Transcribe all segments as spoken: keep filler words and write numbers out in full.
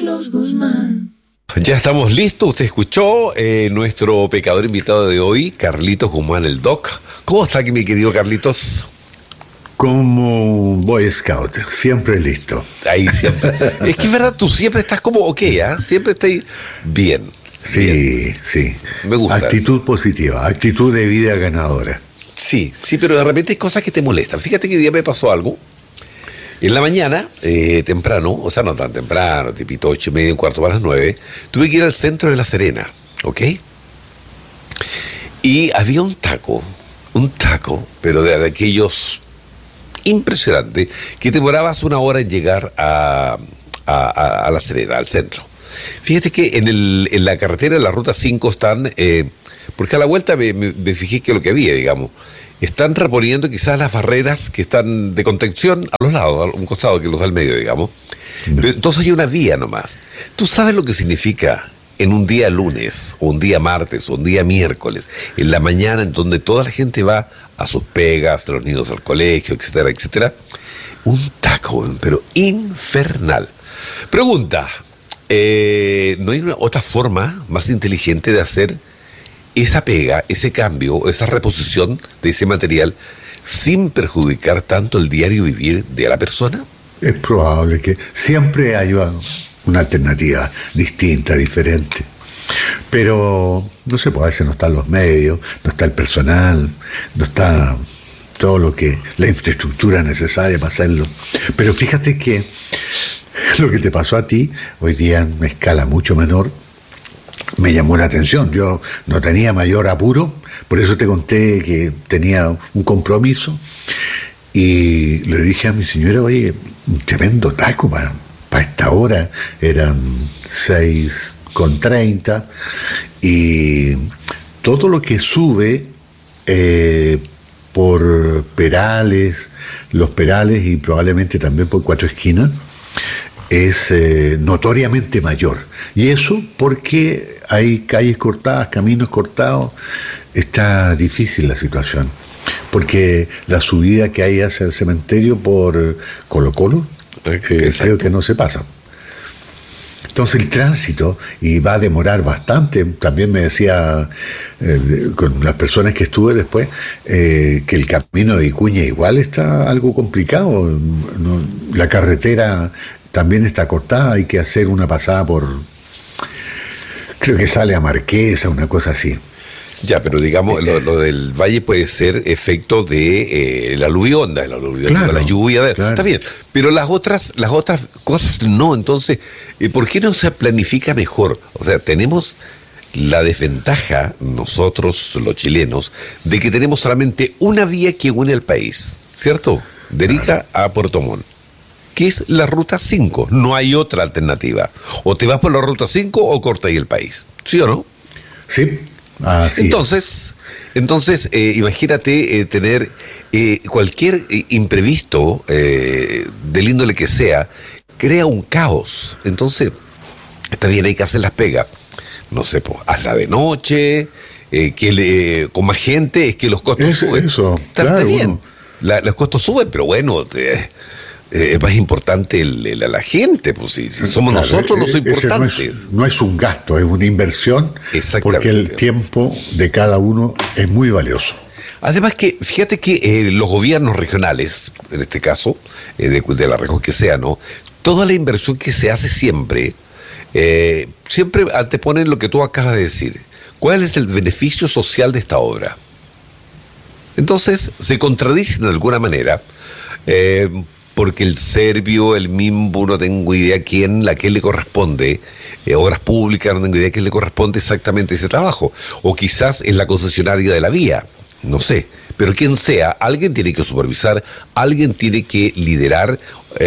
Carlos Guzmán. Ya estamos listos, usted escuchó eh, nuestro pecador invitado de hoy, Carlitos Guzmán, el Doc. ¿Cómo está aquí, mi querido Carlitos? Como Boy Scout, siempre listo. Ahí siempre. Es que es verdad, tú siempre estás como ok, ¿eh? Siempre estás bien. Sí, bien. sí. Me gusta. Actitud eso. positiva, actitud de vida ganadora. Sí, sí, pero de repente hay cosas que te molestan. Fíjate que hoy día me pasó algo. En la mañana, eh, temprano, o sea, no tan temprano, tipito ocho y media, un cuarto para las nueve, tuve que ir al centro de La Serena, ¿ok? Y había un taco, un taco, pero de, de aquellos impresionantes, que te demorabas una hora en llegar a, a, a, a La Serena, al centro. Fíjate que en, el, en la carretera de la ruta cinco están, eh, porque a la vuelta me, me, me fijé que lo que había, digamos, están reponiendo quizás las barreras que están de contención a los lados, a un costado que los da al medio, digamos. Pero entonces hay una vía nomás. ¿Tú sabes lo que significa en un día lunes, o un día martes, o un día miércoles, en la mañana, en donde toda la gente va a sus pegas, a los niños al colegio, etcétera, etcétera? Un taco, pero infernal. Pregunta, eh, ¿no hay una otra forma más inteligente de hacer esa pega, ese cambio, esa reposición de ese material sin perjudicar tanto el diario vivir de la persona? Es probable que siempre haya una alternativa distinta, diferente. Pero no sé, pues a veces no están los medios, no está el personal, no está todo lo que, la infraestructura necesaria para hacerlo. Pero fíjate que lo que te pasó a ti, hoy día en una escala mucho menor, me llamó la atención. Yo no tenía mayor apuro, por eso te conté que tenía un compromiso y le dije a mi señora, oye, un tremendo taco para, para esta hora, eran seis con treinta y todo lo que sube eh, por Perales, los Perales y probablemente también por Cuatro Esquinas, es eh, notoriamente mayor. Y eso porque hay calles cortadas, caminos cortados, está difícil la situación. Porque la subida que hay hacia el cementerio por Colo Colo, eh, creo que no se pasa. Entonces el tránsito, y va a demorar bastante, también me decía eh, con las personas que estuve después, eh, que el camino de Vicuña igual está algo complicado, no, la carretera también está cortada, hay que hacer una pasada por, creo que sale a Marquesa, una cosa así. Ya, pero digamos, lo, lo del valle puede ser efecto de eh, la aluvión, de la aluvión, claro, la lluvia, de, claro. Está bien, pero las otras, las otras cosas no. Entonces, eh, ¿por qué no se planifica mejor? O sea, tenemos la desventaja, nosotros los chilenos, de que tenemos solamente una vía que une el país, ¿cierto? De Arica a Puerto Montt, que es la ruta cinco. No hay otra alternativa. O te vas por la ruta cinco o cortas ahí el país, ¿sí o no? Sí. Ah, sí. Entonces, entonces eh, imagínate eh, tener eh, cualquier eh, imprevisto, eh, del índole que sea, crea un caos. Entonces, está bien, hay que hacer las pegas. No sé, pues, hazla de noche, eh, que le, con más gente, es que los costos es, suben. Eso, está, claro, está bien, bueno. la, los costos suben, pero bueno, te, Eh, es más importante el, el, la gente, pues si, si somos claro, nosotros los importantes. No es, no es un gasto, es una inversión, porque el tiempo de cada uno es muy valioso. Además que, fíjate que eh, los gobiernos regionales, en este caso, eh, de, de la región que sea, ¿no? Toda la inversión que se hace siempre, eh, siempre anteponen lo que tú acabas de decir. ¿Cuál es el beneficio social de esta obra? Entonces, se contradicen de alguna manera, eh, porque el Servio, el Mimbu, no tengo idea quién, a quién le corresponde, eh, obras públicas, no tengo idea a quién le corresponde exactamente ese trabajo, o quizás es la concesionaria de la vía, no sé, pero quien sea, alguien tiene que supervisar, alguien tiene que liderar,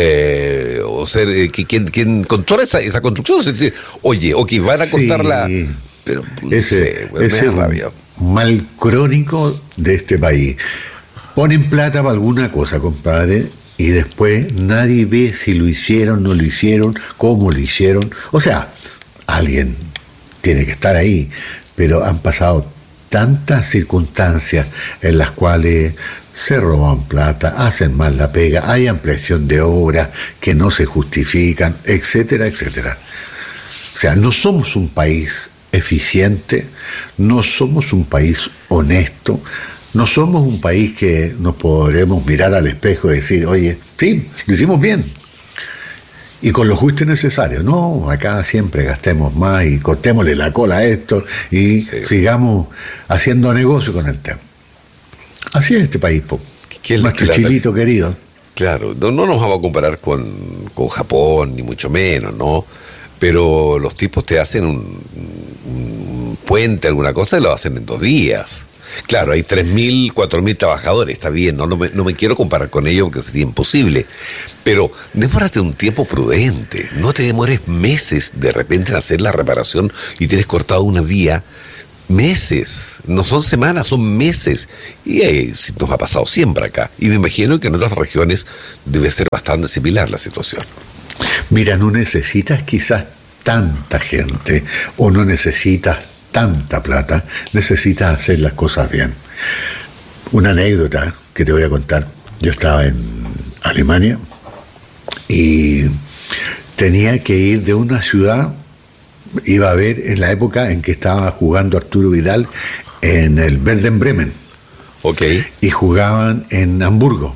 eh, o ser, eh, quien, quien controla esa, esa construcción, es decir, oye, ok, van a cortar sí, la... Pero, no ese sé, bueno, ese me da rabia. Mal crónico de este país. Ponen plata para alguna cosa, compadre, y después nadie ve si lo hicieron, no lo hicieron, cómo lo hicieron. O sea, alguien tiene que estar ahí, pero han pasado tantas circunstancias en las cuales se roban plata, hacen mal la pega, hay ampliación de obras que no se justifican, etcétera, etcétera. O sea, no somos un país eficiente, no somos un país honesto, no somos un país que nos podremos mirar al espejo y decir, oye, sí, lo hicimos bien. Y con lo justo y necesario. No, acá siempre gastemos más y cortémosle la cola a esto y sí. sigamos haciendo negocio con el tema. Así es este país, po. Nuestro chilito querido. Claro, no, no nos vamos a comparar con, con Japón, ni mucho menos, ¿no? Pero los tipos te hacen un, un puente, alguna cosa, y lo hacen en dos días. Claro, hay tres mil, cuatro mil trabajadores, está bien, no, no, me, no me quiero comparar con ellos porque sería imposible, pero demórate un tiempo prudente, no te demores meses de repente en hacer la reparación y tienes cortado una vía, meses, no son semanas, son meses, y eh, nos ha pasado siempre acá, y me imagino que en otras regiones debe ser bastante similar la situación. Mira, no necesitas quizás tanta gente, o no necesitas tanta plata, necesitas hacer las cosas bien. Una anécdota que te voy a contar. Yo estaba en Alemania y tenía que ir de una ciudad, iba a ver en la época en que estaba jugando Arturo Vidal en el Werder Bremen. Ok. Y jugaban en Hamburgo.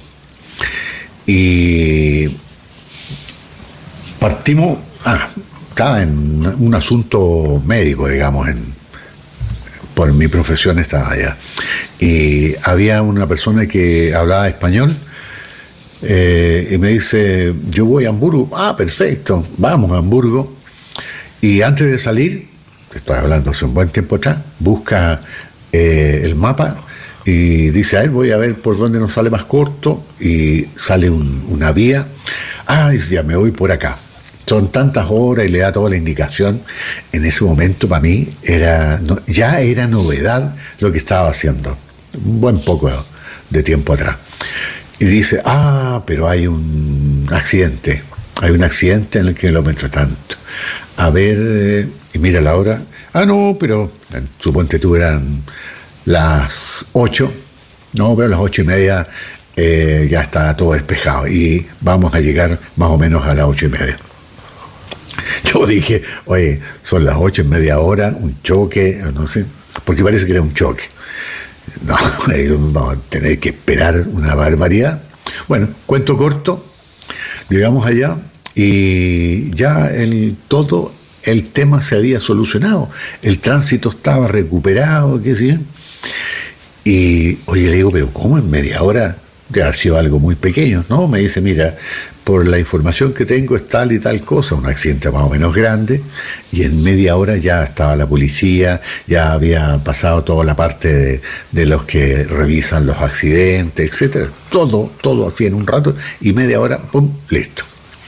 Y partimos, ah, estaba en un asunto médico, digamos, en por mi profesión estaba allá. Y había una persona que hablaba español eh, y me dice, yo voy a Hamburgo. Ah, perfecto, vamos a Hamburgo. Y antes de salir, estoy hablando hace un buen tiempo atrás, busca eh, el mapa y dice, a ver, voy a ver por dónde nos sale más corto, y sale un, una vía. Ah, dice, ya me voy por acá. Son tantas horas y le da toda la indicación. En ese momento para mí era no, ya era novedad lo que estaba haciendo, un buen poco de tiempo atrás. Y dice, ah, pero hay un accidente, hay un accidente en el kilómetro tanto. A ver, y mira la hora. Ah, no, pero suponte tú eran las ocho, no, pero a las ocho y media eh, ya está todo despejado y vamos a llegar más o menos a las ocho y media. Yo dije, oye, son las ocho en media hora, un choque, no sé, porque parece que era un choque. No, vamos a tener que esperar una barbaridad. Bueno, cuento corto, llegamos allá y ya el, todo el tema se había solucionado. El tránsito estaba recuperado, qué sé yo. Y, oye, le digo, pero ¿cómo en media hora? Debe haber sido algo muy pequeño, ¿no? Me dice, mira, por la información que tengo es tal y tal cosa, un accidente más o menos grande, y en media hora ya estaba la policía, ya había pasado toda la parte de, de los que revisan los accidentes, etcétera. Todo, todo así en un rato, y media hora, pum, listo.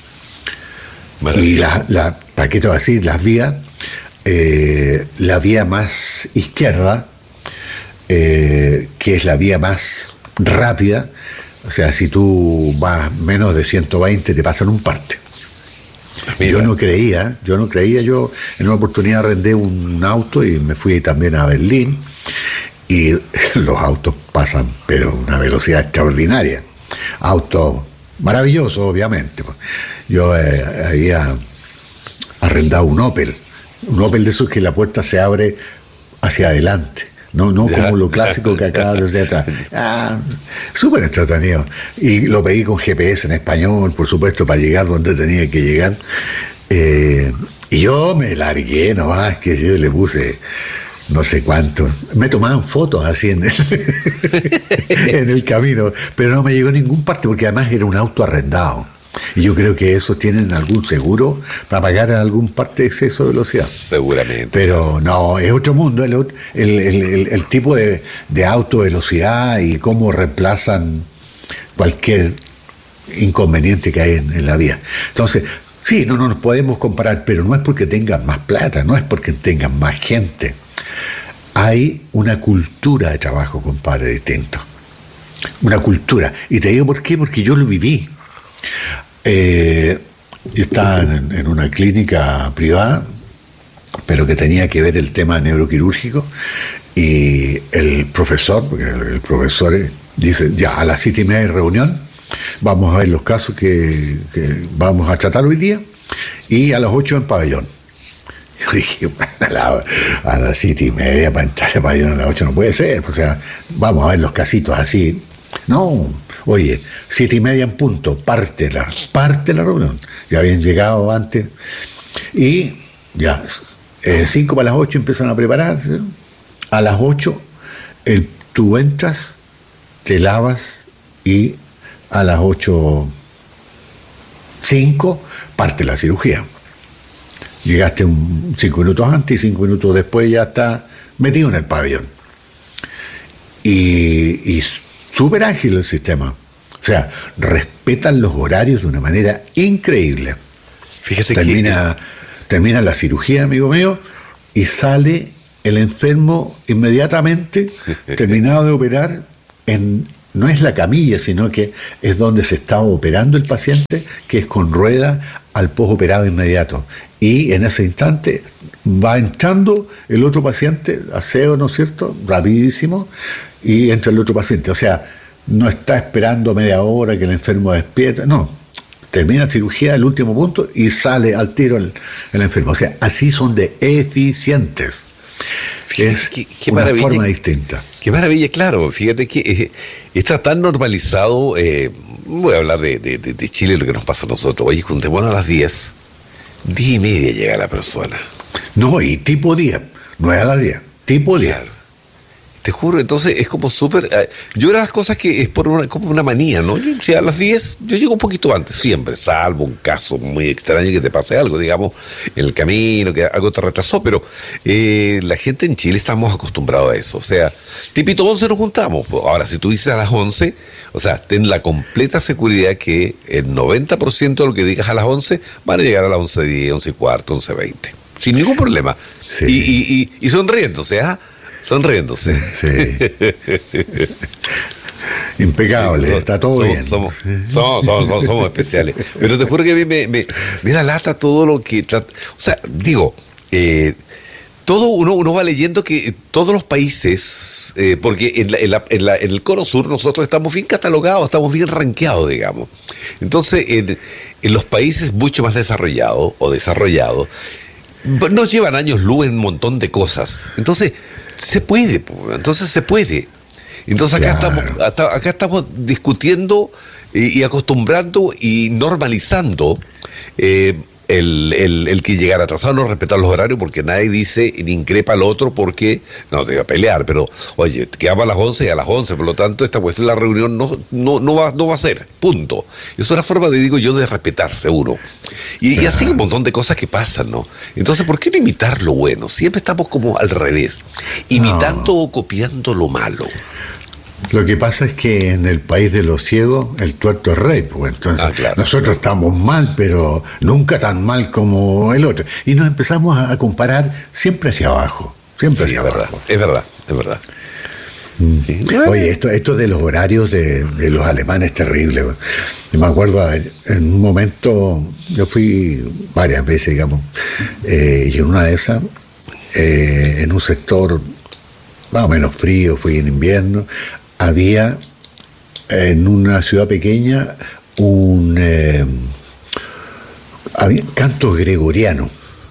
Y la, la, ¿para qué te voy a decir? Las vías, eh, la vía más izquierda, eh, que es la vía más rápida, o sea, si tú vas menos de ciento veinte te pasan un parte. Mira. Yo no creía, yo no creía, yo en una oportunidad arrendé un auto y me fui también a Berlín y los autos pasan, pero a una velocidad extraordinaria. Autos maravillosos, obviamente. Yo eh, había arrendado un Opel, un Opel de esos que la puerta se abre hacia adelante. No, no como lo clásico que acá desde atrás. Ah, súper entretenido. Y lo pedí con G P S en español, por supuesto, para llegar donde tenía que llegar. Eh, y yo me largué nomás, que yo le puse no sé cuánto. Me tomaban fotos así en el, en el camino, pero no me llegó a ningún parte, porque además era un auto arrendado. Y yo creo que esos tienen algún seguro para pagar en algún parte de exceso de velocidad. Seguramente. Pero no, es otro mundo el, el, el, el, el tipo de, de auto velocidad y cómo reemplazan cualquier inconveniente que hay en, en la vía. Entonces, sí, no, no nos podemos comparar, pero no es porque tengan más plata, no es porque tengan más gente. Hay una cultura de trabajo, compadre, distinto. Una cultura. Y te digo por qué, porque yo lo viví. Eh, yo estaba en, en una clínica privada, pero que tenía que ver el tema neuroquirúrgico, y el profesor, porque el profesor Dicen, ya, a las siete y media hay reunión, vamos a ver los casos que, que vamos a tratar hoy día, y a las ocho en pabellón. Yo dije, bueno, a, la, a las siete y media para entrar al pabellón a las ocho no puede ser, o sea, vamos a ver los casitos así. No, oye, siete y media en punto, parte la, parte la reunión. Ya habían llegado antes, y ya, eh, cinco para las ocho empiezan a preparar, ¿sí? A las ocho el, tú entras, te lavas, y a las ocho cinco parte la cirugía. Llegaste un, cinco minutos antes y cinco minutos después ya está metido en el pabellón. Y, y súper ágil el sistema. O sea, respetan los horarios de una manera increíble. Fíjate termina, que... termina la cirugía, amigo mío, y sale el enfermo inmediatamente, terminado de operar, en, no es la camilla, sino que es donde se estaba operando el paciente, que es con rueda al postoperado inmediato. Y en ese instante va entrando el otro paciente, aseo, ¿no es cierto?, rapidísimo, y entra el otro paciente. O sea, no está esperando media hora que el enfermo despierte, no. Termina la cirugía, el último punto, y sale al tiro el, el enfermo. O sea, así son de eficientes. Es qué, qué una forma distinta. Qué maravilla, claro. Fíjate que eh, está tan normalizado. Eh, voy a hablar de, de, de Chile, lo que nos pasa a nosotros. Oye, juntémonos a las diez. diez y media llega la persona. No, y tipo diez. No es a las diez. Tipo diez. Claro. Te juro, entonces es como súper... Eh, yo era las cosas que es por una, como una manía, ¿no? Yo, o sea, a las diez, yo llego un poquito antes, siempre, salvo un caso muy extraño que te pase algo, digamos, en el camino, que algo te retrasó, pero eh, la gente en Chile estamos acostumbrados a eso. O sea, tipito once nos juntamos. Ahora, si tú dices a las once, o sea, ten la completa seguridad que el noventa por ciento de lo que digas a las once van a llegar a las once diez, once y cuarto, once veinte. Sin ningún problema. Sí. Y, y, y, y sonriendo, o sea... Sonriéndose. Sí. Impecable, sí, está todo somos, bien. Somos, somos, somos, somos, somos especiales. Pero te juro que a mí me, me, me da lata todo lo que... O sea, digo, eh, todo uno, uno va leyendo que todos los países, eh, porque en, la, en, la, en, la, en el cono sur nosotros estamos bien catalogados, estamos bien rankeados, digamos. Entonces, en, en los países mucho más desarrollados o desarrollados, nos llevan años luz en un montón de cosas. Entonces... Se puede, entonces se puede. Entonces acá claro. estamos hasta, acá estamos discutiendo y, y acostumbrando y normalizando eh, el, el, el que llegar atrasado, no respetar los horarios, porque nadie dice ni increpa al otro porque no te voy a pelear, pero oye, quedamos a las once y a las once, por lo tanto esta cuestión, la reunión no, no, no, va, no va a ser, punto. Es una forma, de, digo yo, de respetarse uno. Y, y así un montón de cosas que pasan, ¿no? Entonces, ¿por qué no imitar lo bueno? Siempre estamos como al revés, imitando no. o copiando lo malo. Lo que pasa es que en el país de los ciegos el tuerto es rey, pues entonces ah, claro, nosotros claro. estamos mal, pero nunca tan mal como el otro. Y nos empezamos a comparar siempre hacia abajo, siempre sí, hacia es abajo. Verdad, es verdad, es verdad. Sí. Oye, esto, esto de los horarios de, de los alemanes es terrible. Yo me acuerdo, en un momento, yo fui varias veces, digamos, eh, y en una de esas, eh, en un sector más o menos frío, fui en invierno, había en una ciudad pequeña un eh, había cantos gregorianos.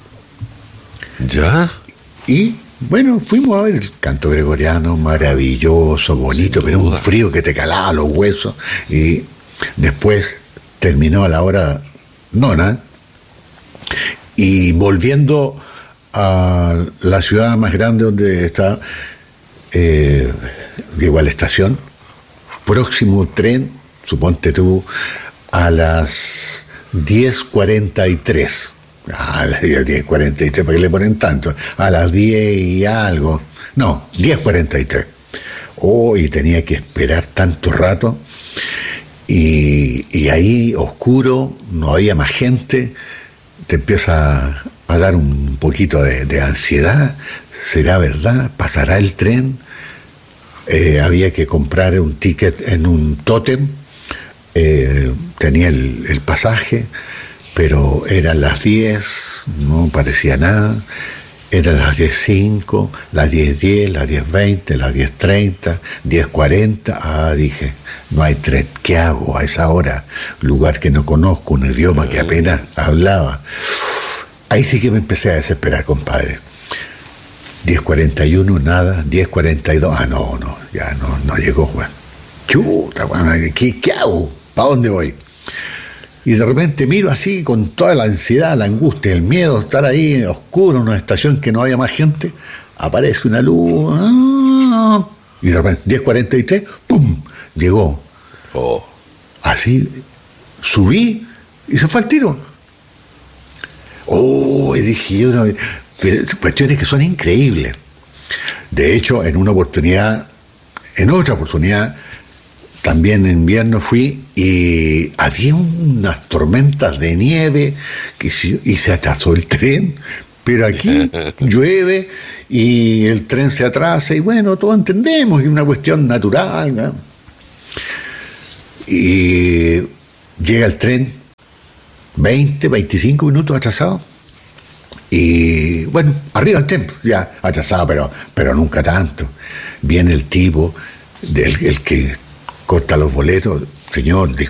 ¿Ya? Y bueno, fuimos a ver el canto gregoriano, maravilloso, bonito, pero un frío que te calaba los huesos. Y después terminó a la hora nona, y volviendo a la ciudad más grande donde está, eh, llego a la estación, próximo tren, suponte tú, a las diez cuarenta y tres. A las diez cuarenta y tres, ¿para qué le ponen tanto? A las diez y algo. No, diez cuarenta y tres. Oh, y tenía que esperar tanto rato. Y, y ahí, oscuro, no había más gente. Te empieza a dar un poquito de, de ansiedad. ¿Será verdad? ¿Pasará el tren? Eh, había que comprar un ticket en un tótem. Eh, tenía el, el pasaje, pero eran las diez, no parecía nada, Eran las diez cinco, las diez diez, las diez veinte, las diez treinta, diez cuarenta. Ah, dije, no hay tren. ¿Qué hago a esa hora? Lugar que no conozco, un idioma que apenas hablaba. Ahí sí que me empecé a desesperar, compadre. diez cuarenta y uno, nada. diez cuarenta y dos, ah, no, no, ya no, no llegó, Juan. Chuta, bueno, ¿qué, ¿qué hago? ¿Para dónde voy? Y de repente miro así con toda la ansiedad, la angustia, el miedo de estar ahí oscuro en una estación que no había más gente. Aparece una luz. Y de repente, diez cuarenta y tres, ¡pum! Llegó. Oh. Así, subí y se fue al tiro. Oh, y dije yo, no, cuestiones que son increíbles. De hecho, en una oportunidad, en otra oportunidad, también en invierno fui y había unas tormentas de nieve que se, y se atrasó el tren, pero aquí llueve y el tren se atrasa y bueno, todos entendemos, es una cuestión natural, ¿no? Y llega el tren veinte, veinticinco minutos atrasado y bueno, arriba el tren, ya atrasado, pero, pero nunca tanto. Viene el tipo, del, el que corta los boletos, señor,